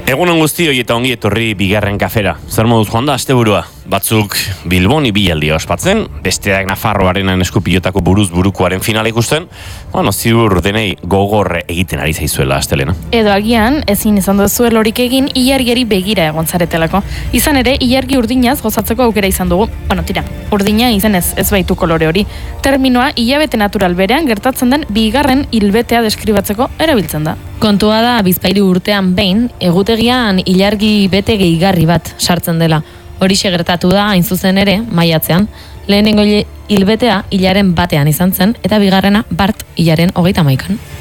Egunon guztioi eta ongi etorri bigarren kafera. Zer moduz joan da asteburua? Batzuk Bilbon ibilaldia ospatzen, besteak Nafarroaren eskupilotako buruz burukoaren finala ikusten, ziur denei gogorre egiten ari zaizuela astelena. Edo agian, ezin izan duzuel horik egin, ilargiari begira egon zaretelako. Izan ere, ilargi urdinaz gozatzeko aukera izan dugu. Tira, urdina izenez ez baitu kolore hori. Terminoa, hilabete natural berean gertatzen den bigarren hilbetea deskribatzeko erabiltzen da. Kontua da, Bizpahiru urtean behin, egutegian ilargi bete gehigarri bat sartzen dela. Horixe gertatu da, hain zuzen ere, maiatzean. Lehenengo hilbetea hilaren batean izan zen, eta bigarrena bart hilaren 31an.